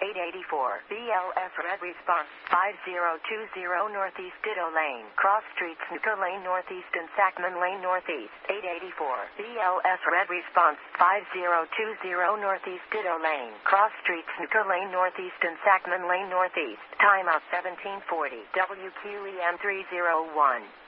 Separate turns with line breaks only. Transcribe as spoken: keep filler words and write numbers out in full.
eight eighty-four. B L S red response, five zero two zero Northeast Ditto Lane, Cross Street, Snooker Lane Northeast and Sackman Lane Northeast, eight eighty-four. B L S red response, five zero two zero Northeast Ditto Lane, Cross Street, Snooker Lane Northeast and Sackman Lane Northeast. Timeout seventeen forty. W Q E M three oh one.